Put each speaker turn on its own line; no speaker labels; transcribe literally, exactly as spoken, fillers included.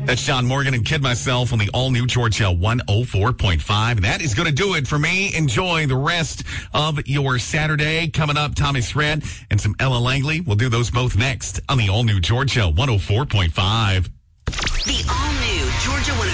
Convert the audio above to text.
That's John Morgan and Kid Myself on the all-new Georgia one oh four point five. And that is going to do it for me. Enjoy the rest of your Saturday. Coming up, Tommy Thread and some Ella Langley. We'll do those both next on the all-new Georgia one oh four point five.
The all-new Georgia one